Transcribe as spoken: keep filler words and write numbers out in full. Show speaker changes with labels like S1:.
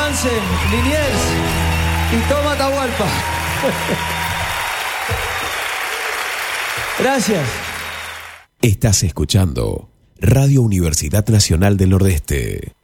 S1: Hansen, Liniers y Toma Atahualpa. Gracias.
S2: Estás escuchando Radio Universidad Nacional del Nordeste.